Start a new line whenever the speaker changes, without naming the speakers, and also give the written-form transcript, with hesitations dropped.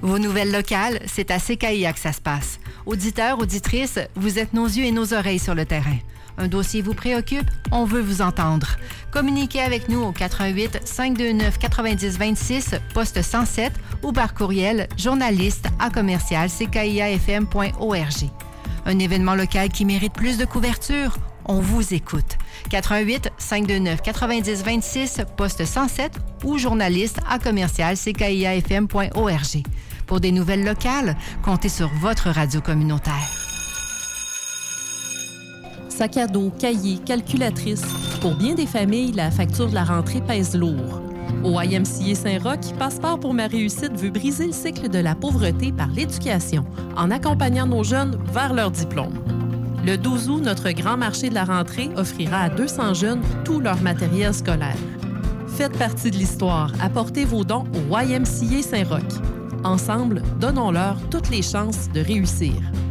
Vos nouvelles locales, c'est à CKIA que ça se passe. Auditeurs, auditrices, vous êtes nos yeux et nos oreilles sur le terrain. Un dossier vous préoccupe? On veut vous entendre. Communiquez avec nous au 88 529 90 26, poste 107 ou par courriel journaliste@ckiafm.org. Un événement local qui mérite plus de couverture? On vous écoute. 88 529 90 26, poste 107 ou journaliste@ckiafm.org. Pour des nouvelles locales, comptez sur votre radio communautaire.
Sac à dos, cahier, calculatrice. Pour bien des familles, la facture de la rentrée pèse lourd. Au YMCA Saint-Roch, Passeport pour ma réussite veut briser le cycle de la pauvreté par l'éducation, en accompagnant nos jeunes vers leur diplôme. Le 12 août, notre grand marché de la rentrée offrira à 200 jeunes tout leur matériel scolaire. Faites partie de l'histoire. Apportez vos dons au YMCA Saint-Roch. Ensemble, donnons-leur toutes les chances de réussir.